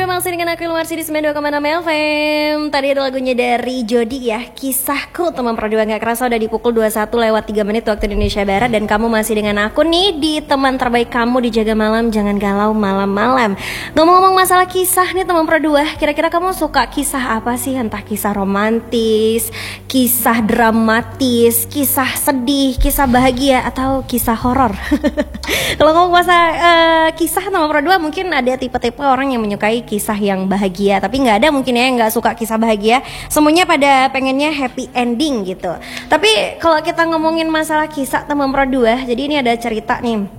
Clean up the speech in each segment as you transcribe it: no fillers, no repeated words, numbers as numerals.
masih dengan aku Ilmar di 92,6 FM. Tadi ada lagunya dari Jody ya, Kisahku. Teman Perdua, gak kerasa udah di pukul 21:03 waktu Indonesia Barat. Dan kamu masih dengan aku nih di teman terbaik kamu di Jaga Malam, Jangan Galau Malam-Malam. Ngomong-ngomong masalah kisah nih teman Perdua, kira-kira kamu suka kisah apa sih? Entah kisah romantis, kisah dramatis, kisah sedih, kisah bahagia, atau kisah horor. Kalau ngomong masalah kisah teman Perdua, mungkin ada tipe-tipe orang yang menyukai kisah yang bahagia, tapi nggak ada mungkin ya yang nggak suka kisah bahagia. Semuanya pada pengennya happy ending gitu. Tapi kalau kita ngomongin masalah kisah teman Perdua, jadi ini ada cerita nih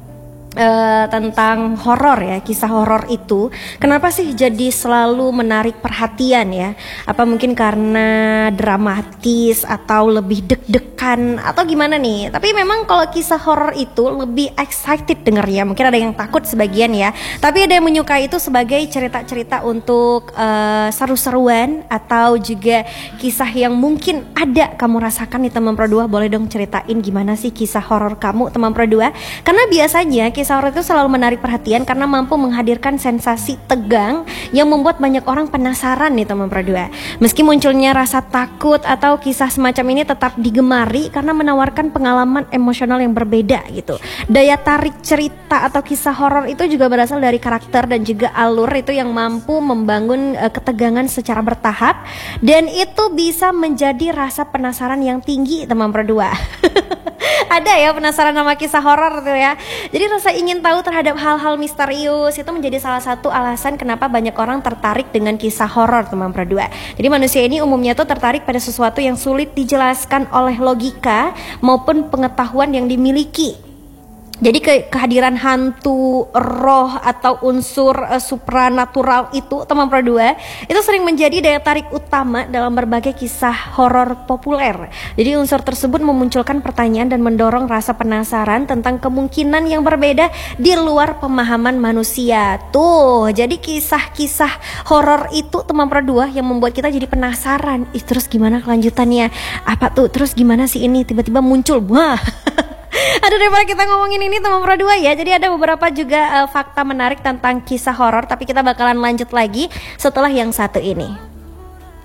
tentang horor ya. Kisah horor itu kenapa sih jadi selalu menarik perhatian ya? Apa mungkin karena dramatis atau lebih deg-degan atau gimana nih? Tapi memang kalau kisah horor itu lebih excited dengernya. Mungkin ada yang takut sebagian ya, tapi ada yang menyukai itu sebagai cerita-cerita untuk seru-seruan atau juga kisah yang mungkin ada kamu rasakan nih teman Perdua. Boleh dong ceritain gimana sih kisah horor kamu teman Perdua? Karena biasanya kisah horor itu selalu menarik perhatian karena mampu menghadirkan sensasi tegang yang membuat banyak orang penasaran nih teman Perdua. Meski munculnya rasa takut atau kisah semacam ini tetap digemari karena menawarkan pengalaman emosional yang berbeda gitu. Daya tarik cerita atau kisah horor itu juga berasal dari karakter dan juga alur itu yang mampu membangun ketegangan secara bertahap, dan itu bisa menjadi rasa penasaran yang tinggi teman Perdua. Ada ya penasaran sama kisah horor tuh ya. Jadi rasa ingin tahu terhadap hal-hal misterius itu menjadi salah satu alasan kenapa banyak orang tertarik dengan kisah horor teman Perdua. Jadi manusia ini umumnya tuh tertarik pada sesuatu yang sulit dijelaskan oleh logika maupun pengetahuan yang dimiliki. Jadi kehadiran hantu, roh atau unsur supranatural itu teman Perdua itu sering menjadi daya tarik utama dalam berbagai kisah horor populer. Jadi unsur tersebut memunculkan pertanyaan dan mendorong rasa penasaran tentang kemungkinan yang berbeda di luar pemahaman manusia. Tuh, jadi kisah-kisah horor itu teman Perdua yang membuat kita jadi penasaran. Terus gimana kelanjutannya? Apa tuh? Terus gimana sih ini tiba-tiba muncul? Wah. Aduh, daripada kita ngomongin ini teman Perdua ya, jadi ada beberapa juga fakta menarik tentang kisah horor, tapi kita bakalan lanjut lagi setelah yang satu ini.